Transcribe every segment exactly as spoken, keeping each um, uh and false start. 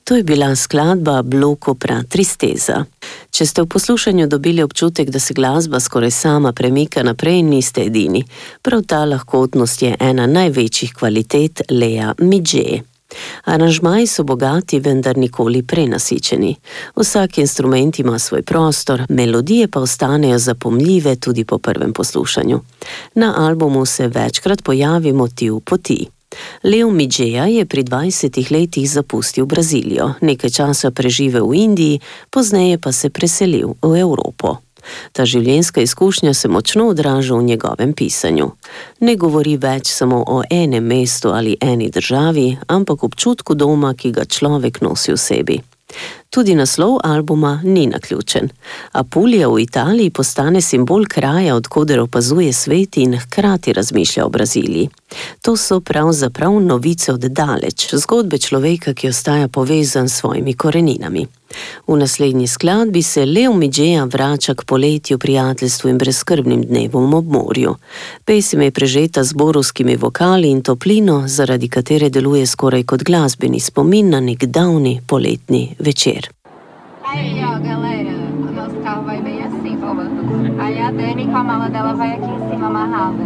To je bila skladba Bloco pra tristeza. Če ste v poslušanju dobili občutek, da se glasba skoraj sama premika naprej, niste edini. Prav ta lahkotnost je ena največjih kvalitet Lea Midget. Aranžmaji so bogati, vendar nikoli prenasičeni. Vsak instrument ima svoj prostor, melodije pa ostanejo zapomljive tudi po prvem poslušanju. Na albumu se večkrat pojavi motiv poti. Leo Midgeta je pri dvajsetih letih zapustil Brazilijo, nekaj časa preživel v Indiji, pozneje pa se preselil v Evropo. Ta življenjska izkušnja se močno odraža v njegovem pisanju. Ne govori več samo o enem mestu ali eni državi, ampak občutku doma, ki ga človek nosi v sebi. Tudi naslov albuma ni naključen. Apulija v Italiji postane simbol kraja, od koder opazuje svet in hkrati razmišlja o Braziliji. To so pravzaprav novice od daleč, zgodbe človeka, ki ostaja povezan s svojimi koreninami. V naslednji skladbi se Leo Midget vrača k poletju, prijateljstvu in brezskrbnim dnevom ob morju. Pesem je prežeta z borovskimi vokali in toplino, zaradi katere deluje skoraj kot glasbeni spomin na nek davni poletni večer. Aí, ó, galera, o nosso carro vai bem assim, falando. Aí a Dani com a mala dela vai aqui em cima amarrada.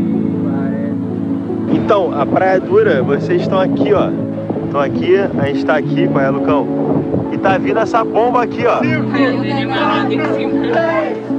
Então, a Praia Dura, vocês estão aqui, ó. Estão aqui, a gente tá aqui, qual é, Lucão? E tá vindo essa bomba aqui, ó. Aí o Dani vai lá em cima.